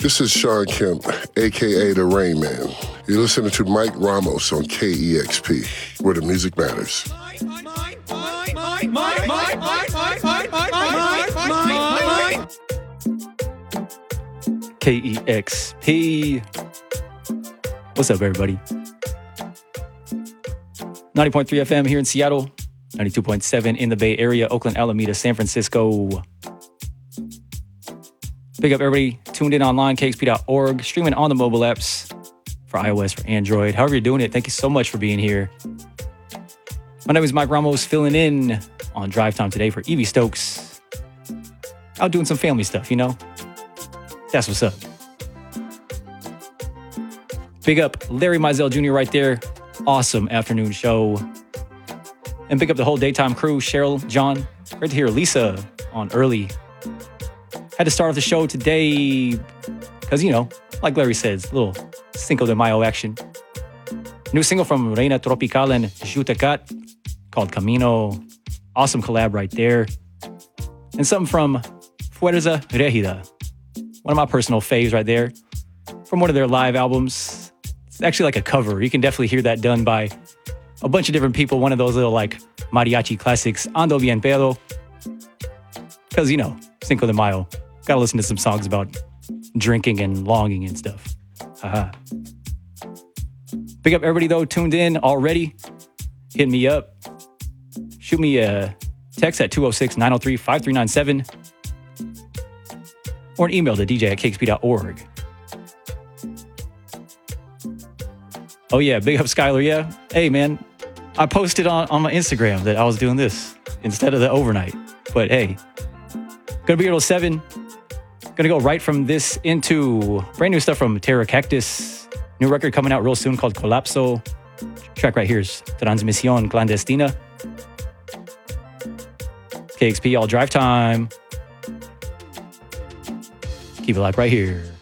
This is Sean Kemp, a.k.a. The Rain Man. You're listening to Mike Ramos on KEXP, where the music matters. KEXP. What's up, everybody? 90.3 FM here in Seattle, 92.7 in the Bay Area, Oakland, Alameda, San Francisco. Big up everybody tuned in online, kexp.org, streaming on the mobile apps for iOS, for Android. However you're doing it, thank you so much for being here. My name is Mike Ramos, filling in on Drive Time today for Evie Stokes. Out doing some family stuff, you know? That's what's up. Big up Larry Mizell Jr. right there. Awesome afternoon show. And big up the whole daytime crew, Cheryl, John. Great to hear Lisa on early. Had to start off the show today because, you know, like Larry says, a little Cinco de Mayo action. New single from Reina Tropical and Jutecat called Camino. Awesome collab right there. And something from Fuerza Regida. One of my personal faves right there. From one of their live albums. It's actually like a cover. You can definitely hear that done by a bunch of different people. One of those little like mariachi classics, Ando Bien Pedo. Because, you know, Cinco de Mayo. Gotta listen to some songs about drinking and longing and stuff. Haha. Big up everybody, though, tuned in already. Hit me up. Shoot me a text at 206-903-5397. Or an email to dj@kexp.org. Oh, yeah, big up Skylar, yeah. Hey, man, I posted on my Instagram that I was doing this instead of the overnight. But, hey, gonna be here till 7. Gonna go right from this into brand new stuff from Terra Cactus. New record coming out real soon called Colapso. Track right here is Transmisión Clandestina. KXP, all Drive Time. Keep it like right here.